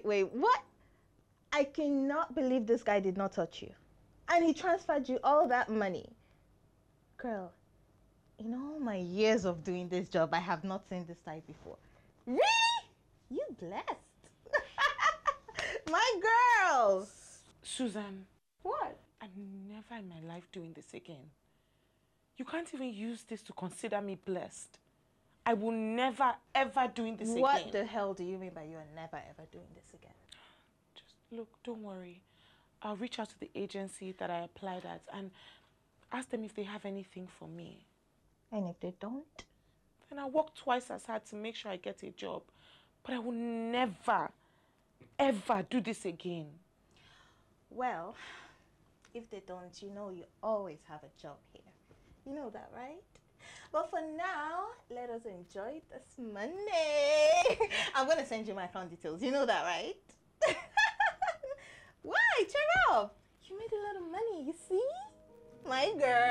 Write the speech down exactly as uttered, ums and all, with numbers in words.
wait, what? I cannot believe this guy did not touch you. And he transferred you all that money. Girl, in all my years of doing this job, I have not seen this type before. Really? You blessed. My girl. Susan. What? I'm never in my life doing this again. You can't even use this to consider me blessed. I will never, ever doing this what again. What the hell do you mean by you're never, ever doing this again? Just look, don't worry. I'll reach out to the agency that I applied at and ask them if they have anything for me. And if they don't? Then I'll work twice as hard to make sure I get a job. But I will never, ever do this again. Well, if they don't, you know you always have a job here. You know that, right? But for now, let us enjoy this money. I'm going to send you my account details. You know that, right? Why? Cheer up. You made a lot of money, you see? My girl.